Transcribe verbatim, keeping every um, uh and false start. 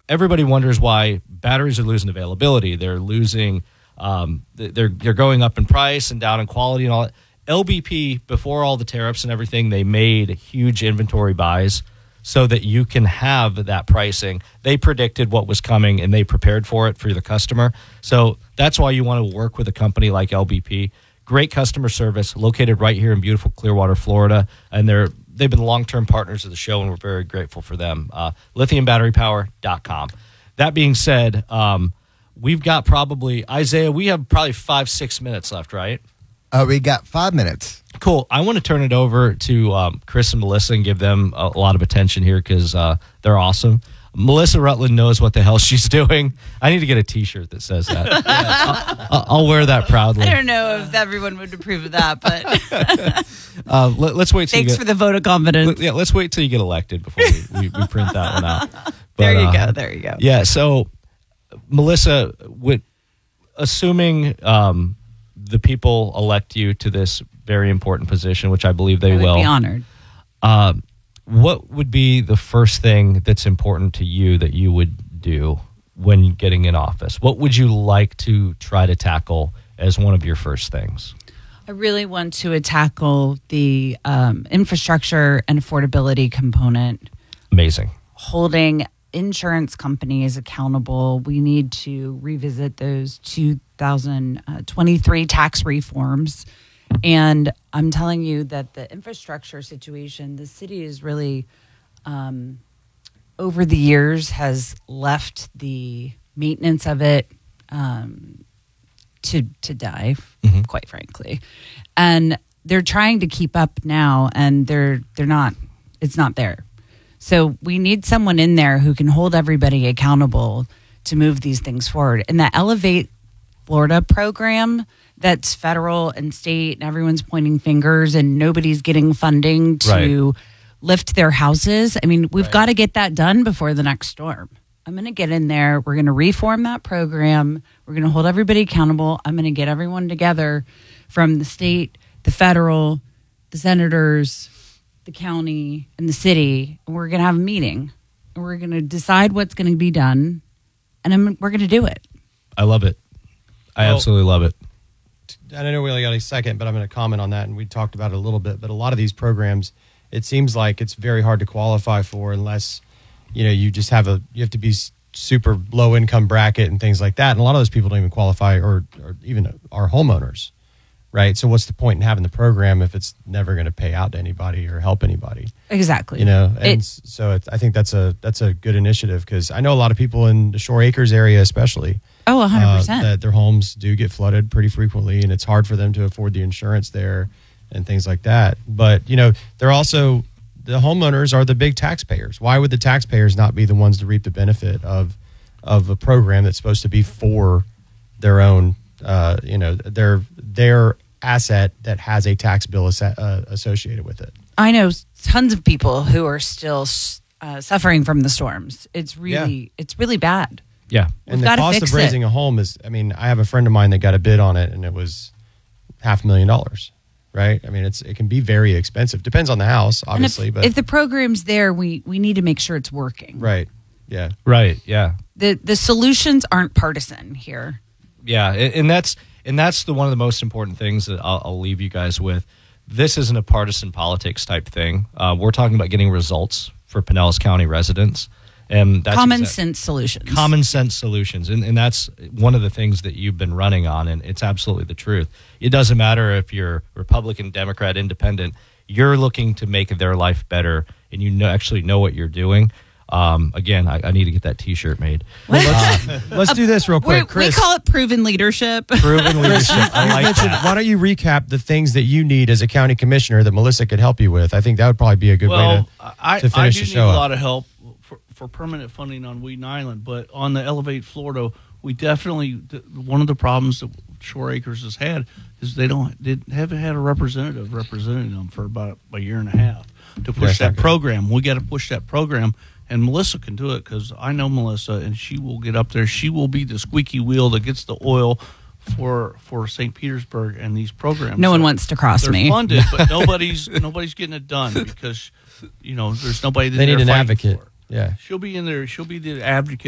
everybody wonders why batteries are losing availability. They're losing, um, they're they're going up in price and down in quality and all that. L B P, before all the tariffs and everything, they made huge inventory buys so that you can have that pricing. They predicted what was coming, and they prepared for it for the customer. So that's why you want to work with a company like L B P. Great customer service, located right here in beautiful Clearwater, Florida, and they're they've been long-term partners of the show, and we're very grateful for them. Uh, lithium battery power dot com. That being said, um, we've got probably, Isaiah, we have probably five, six minutes left, right? Uh, we got five minutes. Cool. I want to turn it over to um, Chris and Melissa and give them a, a lot of attention here because uh, they're awesome. Melissa Rutland knows what the hell she's doing. I need to get a T-shirt that says that. Yeah. I'll, I'll wear that proudly. I don't know if everyone would approve of that, but uh, let, let's wait. Till Thanks you get, for the vote of confidence. Let, yeah, let's wait till you get elected before we, we, we print that one out. But, there you uh, go. There you go. Yeah. So, Melissa, with assuming um, the people elect you to this very important position, which I believe they I would will, be honored. Uh, what would be the first thing that's important to you that you would do when getting in office? What would you like to try to tackle as one of your first things? I really want to tackle the um, infrastructure and affordability component. Amazing. Holding insurance companies accountable. We need to revisit those two thousand twenty-three tax reforms. And I'm telling you that the infrastructure situation, the city is really, um, over the years, has left the maintenance of it um, to to die, mm-hmm. quite frankly. And they're trying to keep up now, and they're they're not. It's not there. So we need someone in there who can hold everybody accountable to move these things forward. And the Elevate Florida program, that's federal and state, and everyone's pointing fingers and nobody's getting funding to right. lift their houses. I mean, we've right. got to get that done before the next storm. I'm going to get in there. We're going to reform that program. We're going to hold everybody accountable. I'm going to get everyone together from the state, the federal, the senators, the county, and the city. And we're going to have a meeting. And we're going to decide what's going to be done. And I'm, we're going to do it. I love it. I well, absolutely love it. I know we only got a second, but I'm going to comment on that, and we talked about it a little bit. But a lot of these programs, it seems like it's very hard to qualify for unless, you know, you just have a you have to be super low income bracket and things like that. And a lot of those people don't even qualify, or, or even are homeowners, right? So what's the point in having the program if it's never going to pay out to anybody or help anybody? Exactly. You know, and it, so it's, I think that's a that's a good initiative because I know a lot of people in the Shore Acres area, especially. Oh, one hundred percent. Uh, that their homes do get flooded pretty frequently, and it's hard for them to afford the insurance there and things like that. But, you know, they're also, the homeowners are the big taxpayers. Why would the taxpayers not be the ones to reap the benefit of of a program that's supposed to be for their own, uh, you know, their their asset that has a tax bill as, uh, associated with it? I know tons of people who are still uh, suffering from the storms. It's really, yeah. it's really bad. Yeah. And We've the cost of raising it. a home is, I mean, I have a friend of mine that got a bid on it and it was half a million dollars, right? I mean, it's it can be very expensive. Depends on the house, obviously. If, but if the program's there, we, we need to make sure it's working. Right. Yeah. Right. Yeah. The the solutions aren't partisan here. Yeah. And that's and that's the one of the most important things that I'll, I'll leave you guys with. This isn't a partisan politics type thing. Uh, we're talking about getting results for Pinellas County residents. And that's common exact, sense solutions. Common sense solutions. And, and that's one of the things that you've been running on, and it's absolutely the truth. It doesn't matter if you're Republican, Democrat, Independent. You're looking to make their life better, and you know, actually know what you're doing. Um, again, I, I need to get that T-shirt made. Well, let's, uh, let's do this real quick, Chris. We call it proven leadership. Proven leadership. I like that. Why don't you recap the things that you need as a county commissioner that Melissa could help you with? I think that would probably be a good well, way to, I, to finish I do the show need up. a lot of help for, for permanent funding on Wheaton Island, but on the Elevate Florida, we definitely, one of the problems that Shore Acres has had is they don't they haven't had a representative representing them for about a year and a half to push that program. We got to push that program. And Melissa can do it because I know Melissa, and she will get up there. She will be the squeaky wheel that gets the oil for for Saint Petersburg and these programs. No one wants to cross they're me. They're funded, but nobody's nobody's getting it done because you know there's nobody. That they need an advocate. advocate. Yeah, she'll be in there. She'll be the advocate.